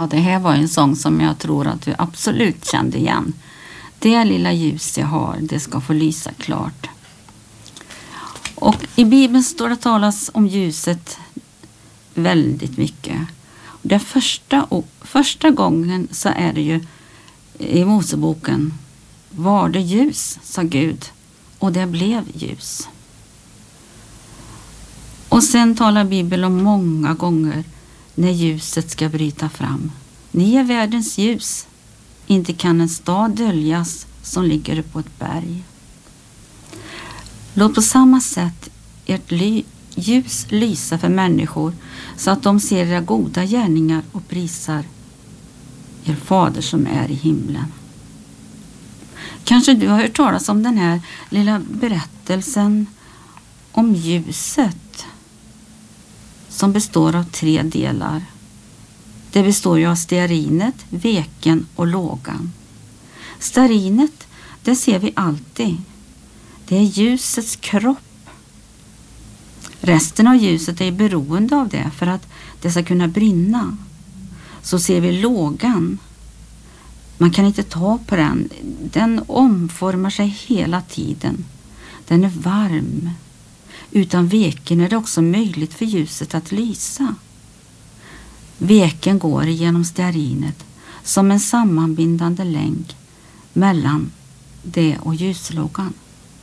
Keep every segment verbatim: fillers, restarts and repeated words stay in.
Ja, det här var en sång som jag tror att du absolut kände igen. Det lilla ljus jag har, det ska få lysa klart. Och i Bibeln står det talas om ljuset väldigt mycket. Det första, första gången så är det ju i Moseboken. Var det ljus, sa Gud, och det blev ljus. Och sen talar Bibeln om många gånger när ljuset ska bryta fram. Ni är världens ljus. Inte kan en stad döljas som ligger på ett berg. Låt på samma sätt ert ly- ljus lysa för människor så att de ser era goda gärningar och prisar er fader som är i himlen. Kanske du har hört talas om den här lilla berättelsen om ljuset som består av tre delar. Det består ju av stearinet, veken och lågan. Stearinet, det ser vi alltid. Det är ljusets kropp. Resten av ljuset är beroende av det för att det ska kunna brinna. Så ser vi lågan. Man kan inte ta på den. Den omformar sig hela tiden. Den är varm. Utan veken är det också möjligt för ljuset att lysa. Veken går genom stearinet som en sammanbindande länk mellan det och ljuslågan.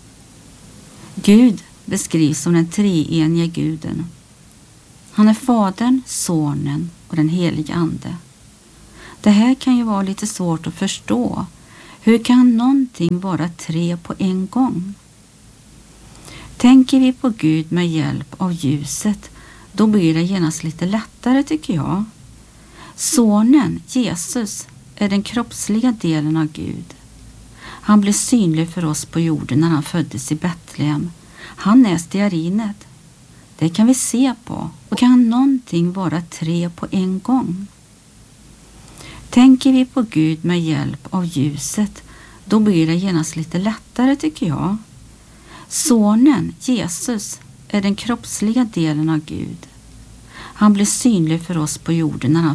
Gud beskrivs som den treenige guden. Han är Fadern, Sonen och den helige Ande. Det här kan ju vara lite svårt att förstå. Hur kan någonting vara tre på en gång? Tänker vi på Gud med hjälp av ljuset, då blir det genast lite lättare tycker jag. Sonen, Jesus, är den kroppsliga delen av Gud. Han blev synlig för oss på jorden när han föddes i Betlehem. Han är stearinet. Det kan vi se på. Och kan någonting vara tre på en gång? Tänker vi på Gud med hjälp av ljuset, då blir det genast lite lättare tycker jag. Sonen, Jesus, är den kroppsliga delen av Gud. Han blev synlig för oss på jorden när han